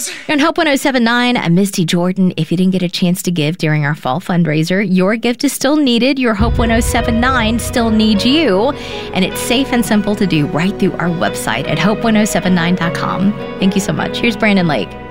Yes. On Hope 1079, I'm Misty Jordan. If you didn't get a chance to give during our fall fundraiser, your gift is still needed. Your Hope 1079 still needs you. And it's safe and simple to do right through our website at hope1079.com. Thank you so much. Here's Brandon Lake.